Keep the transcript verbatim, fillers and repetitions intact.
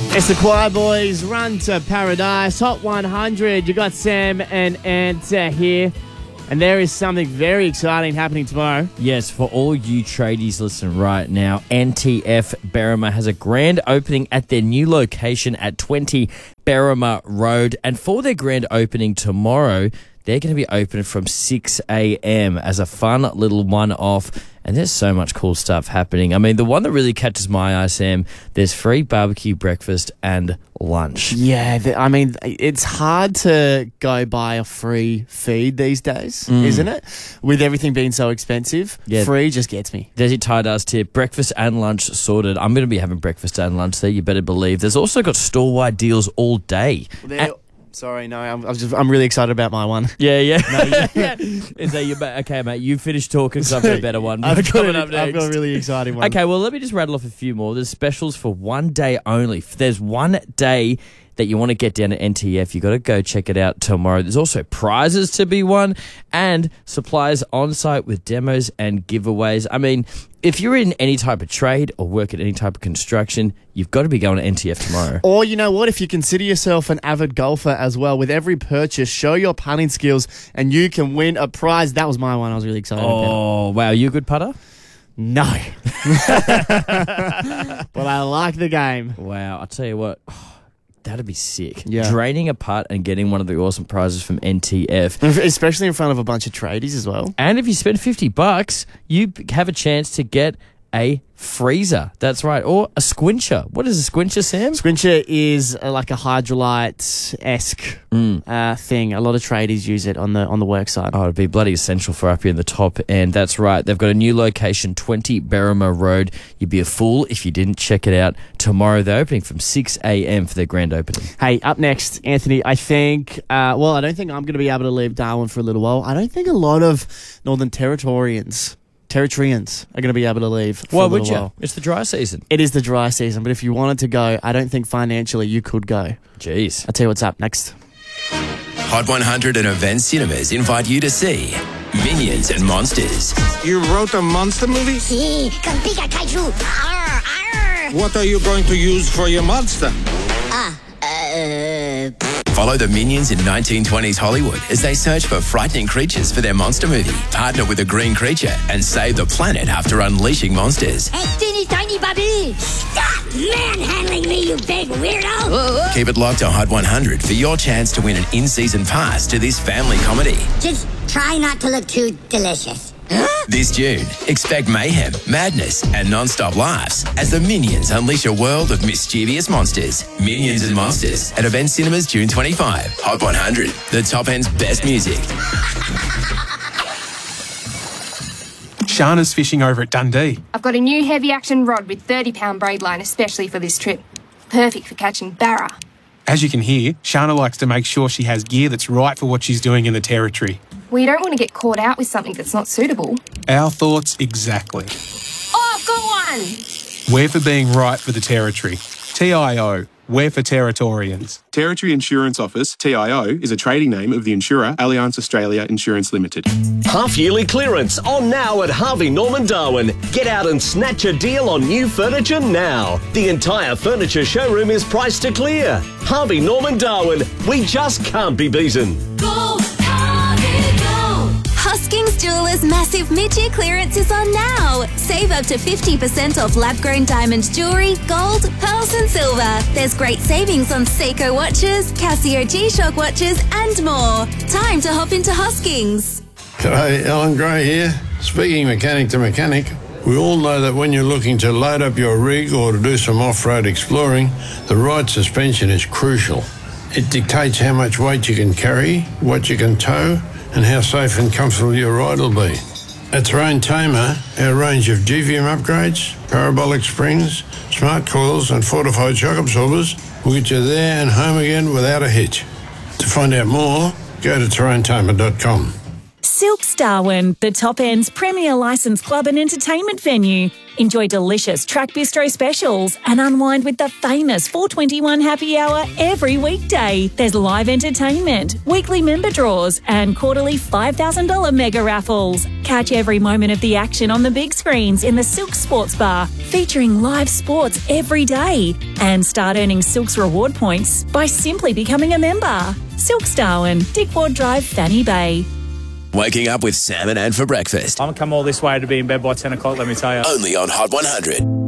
It's the Choir Boys, Run to Paradise, Hot one hundred. You got Sam and Ant uh, here, and there is something very exciting happening tomorrow. Yes, for all you tradies listening right now, N T F Berrima has a grand opening at their new location at twenty Berrima Road, and for their grand opening tomorrow, they're going to be open from six a.m. as a fun little one-off, and there's so much cool stuff happening. I mean, the one that really catches my eye, Sam, there's free barbecue breakfast and lunch. Yeah, th- I mean, it's hard to go buy a free feed these days, Mm. isn't it? With everything being so expensive, Yeah. free just gets me. There's your Ty Does tip. Breakfast and lunch sorted. I'm going to be having breakfast and lunch there, you better believe. There's also got store-wide deals all day. There- Sorry, no, I'm, I'm, just, I'm really excited about my one. Yeah, yeah. No, yeah. Is that your ba- okay, mate? You finished talking because I've got a better one. I've, got coming a, up next. I've got a really exciting one. Okay, well, let me just rattle off a few more. There's specials for one day only. If there's one day that you want to get down to N T F, you got to go check it out tomorrow. There's also prizes to be won and suppliers on site with demos and giveaways. I mean, if you're in any type of trade or work at any type of construction, you've got to be going to N T F tomorrow. Or you know what? If you consider yourself an avid golfer as well, with every purchase, show your putting skills and you can win a prize. That was my one I was really excited about. Oh, wow. You a good putter? No. But I like the game. Wow. I'll tell you what. That'd be sick. Yeah. Draining a putt and getting one of the awesome prizes from N T F. Especially in front of a bunch of tradies as well. And if you spend fifty bucks, you have a chance to get a freezer. That's right. Or a squincher. What is a squincher, Sam? Squincher is uh, like a hydrolite-esque Mm. uh, thing. A lot of tradies use it on the on the work side. Oh, it'd be bloody essential for up here in the top end. That's right. They've got a new location, twenty Berrima Road. You'd be a fool if you didn't check it out. Tomorrow they're opening from six a.m. for their grand opening. Hey, up next, Anthony, I think, uh, well, I don't think I'm going to be able to leave Darwin for a little while. I don't think a lot of Northern Territorians, Territorians are going to be able to leave for Why a little would you? while. It's the dry season. It is the dry season, but if you wanted to go, I don't think financially you could go. Jeez. I'll tell you what's up next. Hot one hundred and Event Cinemas invite you to see Minions and Monsters. You wrote a monster movie? Sí, con pica kaiju. Arr, arr. What are you going to use for your monster? Ah, uh... Follow the Minions in nineteen twenties Hollywood as they search for frightening creatures for their monster movie. Partner with a green creature and save the planet after unleashing monsters. Hey, teeny tiny Bobby! Stop manhandling me, you big weirdo! Keep it locked to Hot one hundred for your chance to win an in-season pass to this family comedy. Just try not to look too delicious. This June, expect mayhem, madness, and non-stop laughs as the Minions unleash a world of mischievous monsters. Minions and Monsters at Event Cinemas June twenty-fifth. Hot one hundred, the top end's best music. Shana's fishing over at Dundee. I've got a new heavy action rod with thirty pound braid line especially for this trip. Perfect for catching barra. As you can hear, Shana likes to make sure she has gear that's right for what she's doing in the territory. We don't want to get caught out with something that's not suitable. Our thoughts exactly. Oh, I've got one! We're for being right for the territory. T I O. We're for Territorians. Territory Insurance Office, T I O, is a trading name of the insurer Allianz Australia Insurance Limited. Half-yearly clearance on now at Harvey Norman Darwin. Get out and snatch a deal on new furniture now. The entire furniture showroom is priced to clear. Harvey Norman Darwin. We just can't be beaten. Go, Harvey, go! Hoskings Jewelers' massive mid-year clearance is on now. Save up to fifty percent off lab-grown diamond jewellery, gold, pearls and silver. There's great savings on Seiko watches, Casio G-Shock watches and more. Time to hop into Hoskings. G'day, Alan Gray here. Speaking mechanic to mechanic, we all know that when you're looking to load up your rig or to do some off-road exploring, the right suspension is crucial. It dictates how much weight you can carry, what you can tow, and how safe and comfortable your ride will be. At Terrain Tamer, our range of G V M upgrades, parabolic springs, smart coils and fortified shock absorbers will get you there and home again without a hitch. To find out more, go to terrain tamer dot com. Silks Darwin, the top end's premier licensed club and entertainment venue. Enjoy delicious track bistro specials and unwind with the famous four twenty-one happy hour every weekday. There's live entertainment, weekly member draws and quarterly five thousand dollars mega raffles. Catch every moment of the action on the big screens in the Silks Sports Bar, featuring live sports every day. And start earning Silks reward points by simply becoming a member. Silks Darwin, Dick Ward Drive, Fanny Bay. Waking up with Sam and Ann for breakfast. I'm come all this way to be in bed by ten o'clock, let me tell you. Only on Hot one hundred.